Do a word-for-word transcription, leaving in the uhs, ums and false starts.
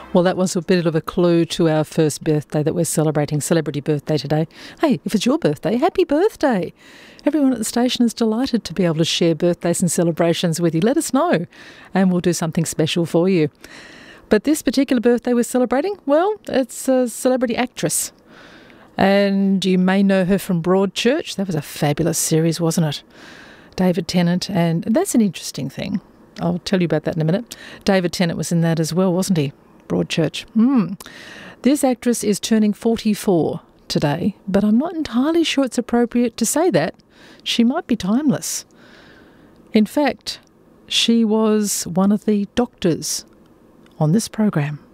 Well, that was a bit of a clue to our first birthday that we're celebrating, celebrity birthday today. Hey, if it's your birthday, happy birthday. Everyone at the station is delighted to be able to share birthdays and celebrations with you. Let us know and we'll do something special for you. But this particular birthday we're celebrating, well, it's a celebrity actress. And you may know her from Broadchurch. That was a fabulous series, wasn't it? David Tennant, and that's an interesting thing. I'll tell you about that in a minute. David Tennant was in that as well, wasn't he? Broadchurch. Hmm. This actress is turning forty-four today, but I'm not entirely sure it's appropriate to say that. She might be timeless. In fact, she was one of the doctors on this program.